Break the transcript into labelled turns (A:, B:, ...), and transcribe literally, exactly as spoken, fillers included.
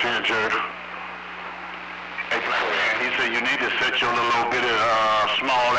A: here, Jerry. Hey, Black Man, he said you need to set your little bitty uh, small